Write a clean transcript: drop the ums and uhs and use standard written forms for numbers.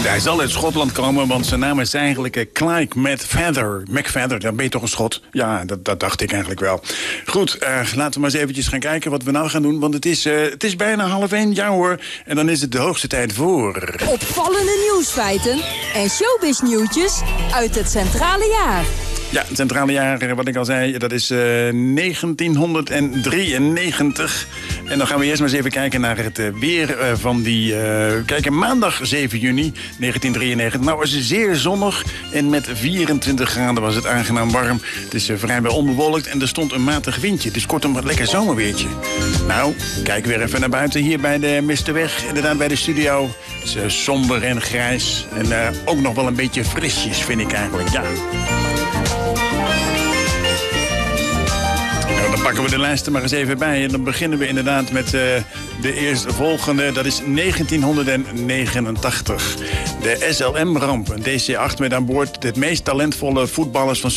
Hij zal uit Schotland komen, want zijn naam is eigenlijk Clyde McFadder. Dan ben je toch een Schot? Ja, dat dacht ik eigenlijk wel. Goed, laten we maar eens eventjes gaan kijken wat we nou gaan doen. Want het is bijna 12:30, ja hoor. En dan is het de hoogste tijd voor... Opvallende nieuwsfeiten en showbiz-nieuwtjes uit het centrale jaar. Ja, het centrale jaar, wat ik al zei, dat is 1993. En dan gaan we eerst maar eens even kijken naar het weer van die... maandag 7 juni 1993. Nou, het is zeer zonnig en met 24 graden was het aangenaam warm. Het is vrijwel onbewolkt en er stond een matig windje. Dus kortom, wat lekker zomerweertje. Nou, kijk weer even naar buiten hier bij de Misterweg. Inderdaad, bij de studio. Het is somber en grijs. En ook nog wel een beetje frisjes, vind ik eigenlijk, ja. Dan pakken we de lijst er maar eens even bij. En dan beginnen we inderdaad met de eerstvolgende. Dat is 1989. De SLM-ramp. Een DC-8 met aan boord de meest talentvolle voetballers van